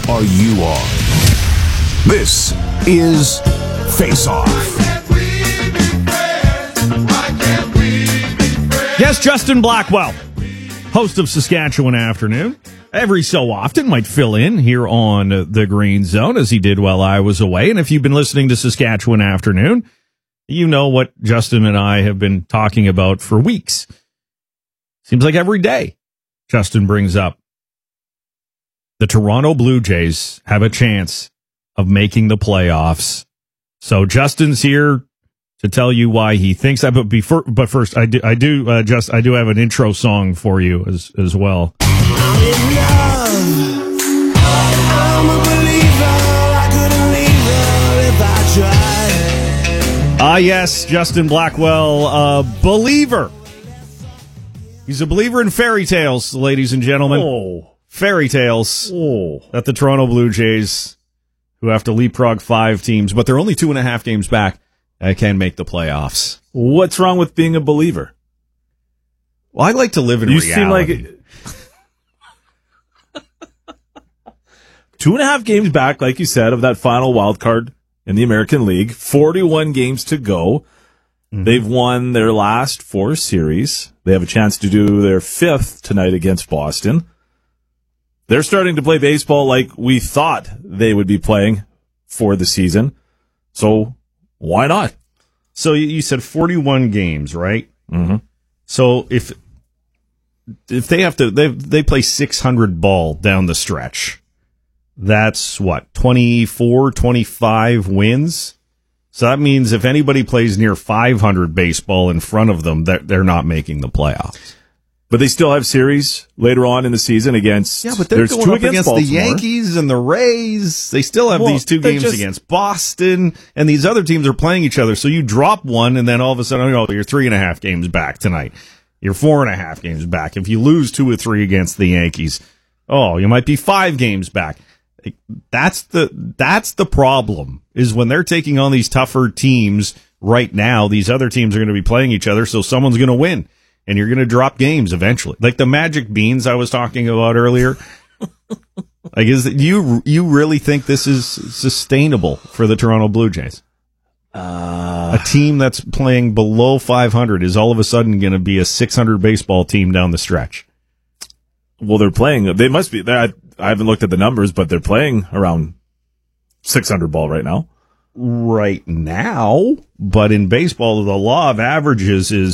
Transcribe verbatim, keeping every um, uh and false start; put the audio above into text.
are you on? This is Face Off. Yes, Justin Blackwell, host of Saskatchewan Afternoon, every so often might fill in here on the Green Zone, as he did while I was away. And if you've been listening to Saskatchewan Afternoon, you know what Justin and I have been talking about for weeks. Seems like every day Justin brings up the Toronto Blue Jays have a chance of making the playoffs. So Justin's here to tell you why he thinks that. But before, but first, I do, I do, uh, just, I do have an intro song for you as as well. I'm in love. I'm a believer. I couldn't leave her if I tried. Ah, yes, Justin Blackwell, a believer. He's a believer in fairy tales, ladies and gentlemen. Oh. Fairy tales. Oh. That the Toronto Blue Jays, who have to leapfrog five teams, but they're only two and a half games back, uh, can make the playoffs. What's wrong with being a believer? Well, I like to live in you reality. seem like two and a half games back, like you said, of that final wild card in the American League. forty-one games to go. Mm-hmm. They've won their last four series. They have a chance to do their fifth tonight against Boston. They're starting to play baseball like we thought they would be playing for the season. So why not? So you said forty-one games, right? Mm-hmm. So if if they have to, they they play six hundred ball down the stretch. That's what, twenty-four, twenty-five wins. So that means if anybody plays near five hundred baseball in front of them, that they're not making the playoffs. But they still have series later on in the season against. Yeah, but they're there's going two up against, against the Yankees and the Rays. They still have well, these two games just, against Boston, and these other teams are playing each other. So you drop one, and then all of a sudden, oh, you're three and a half games back tonight. You're four and a half games back. If you lose two or three against the Yankees, oh, you might be five games back. That's the that's the problem, is when they're taking on these tougher teams right now, these other teams are going to be playing each other, so someone's going to win, and you're going to drop games eventually. Like the Magic Beans I was talking about earlier. Like, is that you you really think this is sustainable for the Toronto Blue Jays? Uh, a team that's playing below five hundred is all of a sudden going to be a six hundred baseball team down the stretch. Well, they're playing. They must be. I, I haven't looked at the numbers, but they're playing around six hundred ball right now. Right now, but in baseball, the law of averages is